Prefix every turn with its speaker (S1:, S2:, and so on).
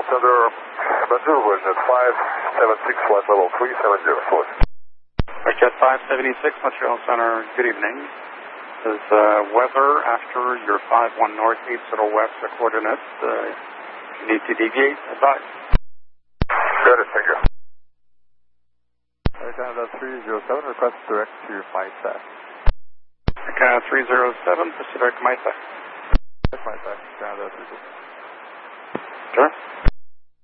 S1: Thunder, Bonjour, was at 576, flight level 370, forward.
S2: Jet 576, Montreal Center, good evening. This is weather after your 51 north, 80 west coordinates. If you need to deviate, advise.
S1: Got it, thank you.
S3: Air Canada 307, request direct to MITAC.
S2: Air Canada 307, Pacific MITAC.
S3: MITAC, Canada 307.
S2: Sure.